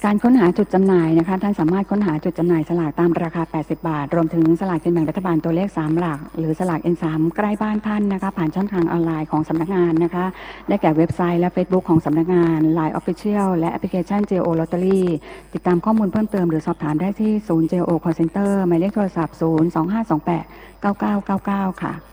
การค้นหาจุดจำหน่ายนะคะท่านสามารถค้นหาจุดจำหน่ายสลากตามราคา80 บาทรวมถึงสลากกินแบ่งรัฐบาลตัวเลข3หลักหรือสลาก N3 ใกล้บ้านท่านนะคะผ่านช่องทางออนไลน์ของสำนักงานนะคะได้แก่เว็บไซต์และ Facebook ของสำนักงาน LINE Official และแอปพลิเคชัน JO Lottery ติดตามข้อมูลเพิ่มเติมหรือสอบถามได้ที่ศูนย์ JO Call Center หมายเลขโทรศัพท์025289999ค่ะ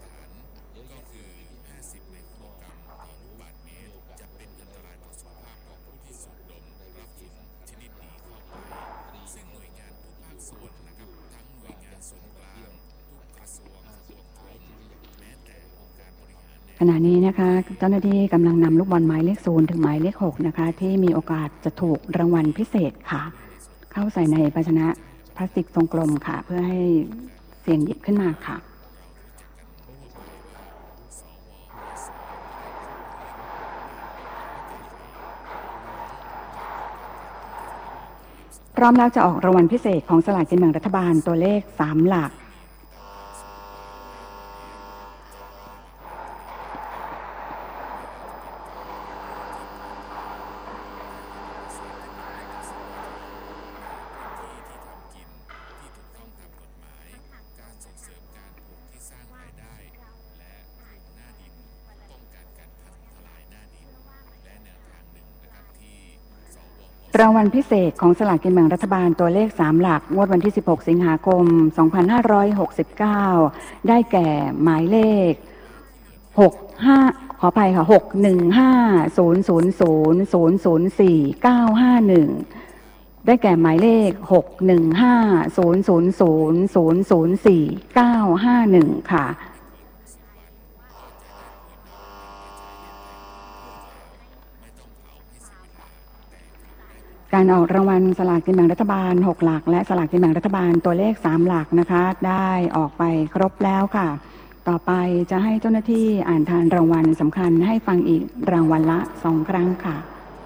ขณะนี้นะคะเจ้าหน้าที่กำลังนำลูกบอลหมายเลข0ถึงหมายเลข6นะคะที่มีโอกาสจะถูกรางวัลพิเศษค่ะเข้าใส่ในภาชนะพลาสติกทรงกลมค่ะเพื่อให้เสี่ยงหยิบขึ้นมาค่ะพร้อมแล้วจะออกรางวัลพิเศษของสลากกินแบ่งรัฐบาลตัวเลข3หลักรางวัลพิเศษของสลากกินแบ่งรัฐบาลตัวเลข3หลักงวดวันที่16สิงหาคม2569ได้แก่หมายเลข65ขออภัยค่ะ61500004951ได้แก่หมายเลข61500004951ค่ะการออกรางวัลสลากกินแบ่งรัฐบาล6หลักและสลากกินแบ่งรัฐบาลตัวเลข3หลักนะคะได้ออกไปครบแล้วค่ะต่อไปจะให้เจ้าหน้าที่อ่านทานรางวัลสำคัญให้ฟังอีกรางวัลละ2ครั้งค่ะ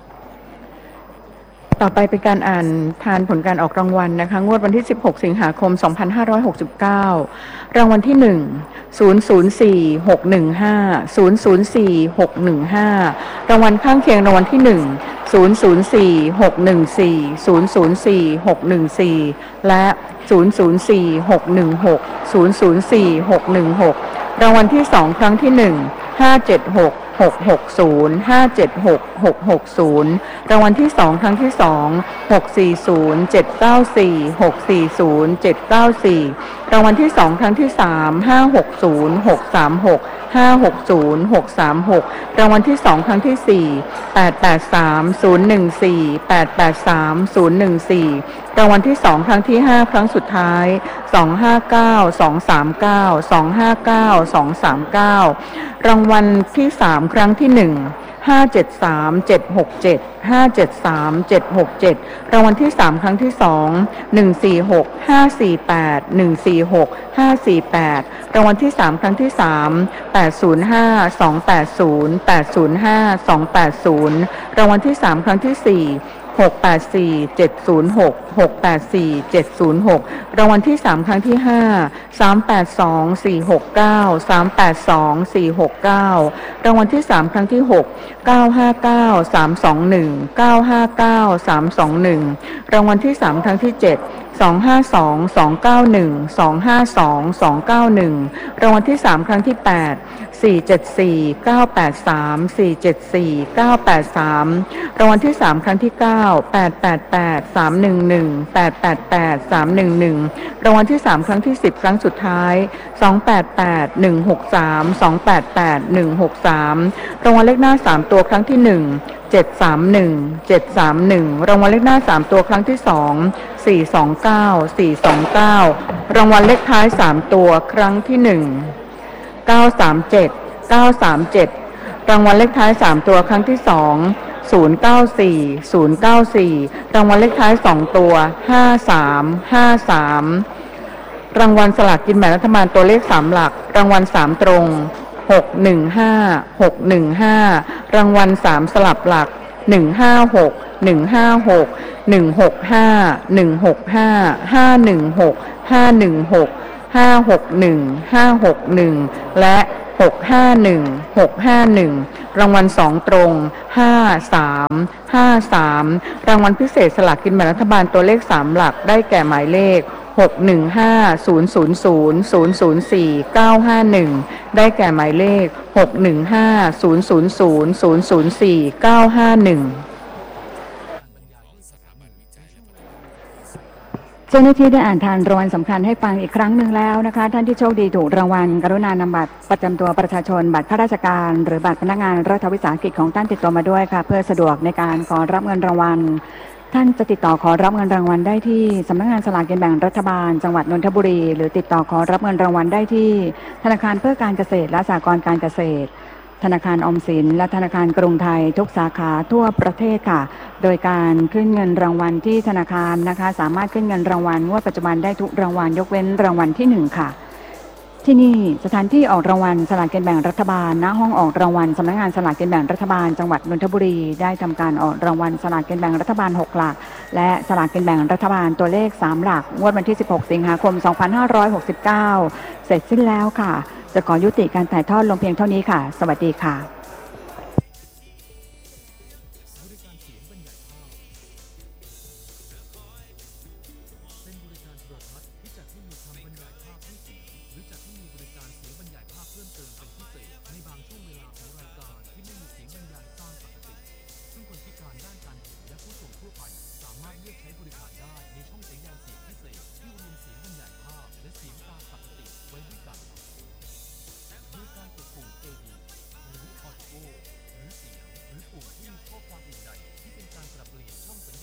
ต่อไปเป็นการอ่านทานผลการออกรางวัลนะคะงวดวันที่16สิงหาคม2569รางวัลที่1 004615 004615รางวัลข้างเคียงรางวัลที่1 004614 004614และ004616 004616รางวัลที่2ครั้งที่1 576 660 576 660รางวัลที่2ครั้งที่2 640 794 640 794รางวัลที่2ครั้งที่3 560 636 560 636รางวัลที่2ครั้งที่4 883 014 883 014รางวัลที่2ครั้งที่5ครั้งสุดท้าย259 239 259 239รางวัลที่3ครั้งที่1 573 767 573 767รางวัลที่3ครั้งที่2 146 548 146 548รางวัลที่3ครั้งที่3 805 280 805 280รางวัลที่3ครั้งที่4 684 706 684 706รางวัลที่3ครั้งที่5 382 469 382 469รางวัลที่3ครั้งที่6 959 321 959 321รางวัลที่3ครั้งที่7 252 291 252 291รางวัลที่3ครั้งที่8 474 983 474 983รางวัลที่3ครั้งที่9 888 311 888 311รางวัลที่3ครั้งที่10ครั้งสุดท้าย288 163 288 163รางวัลเลขหน้า3ตัวครั้งที่1 731 731รางวัลเลขหน้า3ตัวครั้งที่2 429 429รางวัลเลขท้าย3ตัวครั้งที่1 937 937รางวัลเลขท้าย3ตัวครั้งที่2 094 094รางวัลเลขท้าย2ตัว53 53รางวัลสลากกินแบ่งรัฐบาลตัวเลข3หลักรางวัล3ตรง615 615รางวัล3สลับหลัก156 156 165 165 516 516 561 561และ 651 รางวัล2ตรง5353รางวัลพิเศษสลากกินแบ่งรัฐบาลตัวเลข3หลักได้แก่หมายเลข61500004951ได้แก่หมายเลข61500004951 เจ้าหน้าที่ได้อ่านทานรางวัลสำคัญให้ฟังอีกครั้งหนึ่งแล้วนะคะท่านที่โชคดีถูกรางวัลกรุณานำบัตรประจำตัวประชาชนบัตรข้าราชการหรือบัตรพนักงานรัฐวิสาหกิจของท่านติดตัวมาด้วยค่ะเพื่อสะดวกในการขอรับเงินรางวัลท่านจะติดต่อขอรับเงินรางวัลได้ที่สำนักงานสลากกินแบ่งรัฐบาลจังหวัดนนทบุรีหรือติดต่อขอรับเงินรางวัลได้ที่ธนาคารเพื่อการเกษตรและสหกรณ์การเกษตรธนาคารออมสินและธนาคารกรุงไทยทุกสาขาทั่วประเทศค่ะโดยการขึ้นเงินรางวัลที่ธนาคารนะคะสามารถขึ้นเงินรางวัลงวดปัจจุบันได้ทุกรางวัลยกเว้นรางวัลที่1ค่ะที่นี่สถานที่ออกรางวัลสลากกินแบ่งรัฐบาลณห้องออกรางวัลสำนักงานสลากกินแบ่งรัฐบาลจังหวัดนนทบุรีได้ทำการออกรางวัลสลากกินแบ่งรัฐบาล6หลักและสลากกินแบ่งรัฐบาลตัวเลข3หลักงวดวันที่16สิงหาคม2569เสร็จสิ้นแล้วค่ะจะขอยุติการถ่ายทอดลงเพียงเท่านี้ค่ะสวัสดีค่ะ